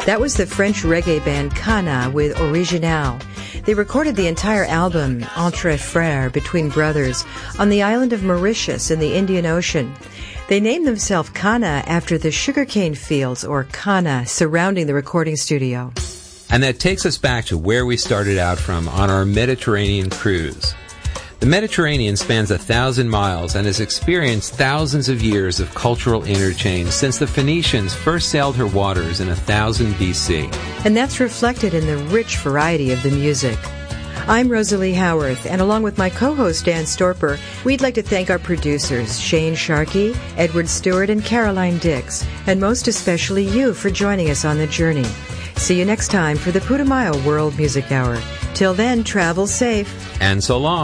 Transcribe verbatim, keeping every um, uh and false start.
That was the French reggae band Kana with Original. They recorded the entire album, Entre Frères, Between Brothers, on the island of Mauritius in the Indian Ocean. They named themselves Kana after the sugarcane fields, or Kana, surrounding the recording studio. And that takes us back to where we started out from on our Mediterranean cruise. The Mediterranean spans a thousand miles and has experienced thousands of years of cultural interchange since the Phoenicians first sailed her waters in one thousand B C. And that's reflected in the rich variety of the music. I'm Rosalie Howarth, and along with my co-host Dan Storper, we'd like to thank our producers, Shane Sharkey, Edward Stewart, and Caroline Dix, and most especially you for joining us on the journey. See you next time for the Putumayo World Music Hour. Till then, travel safe. And so long.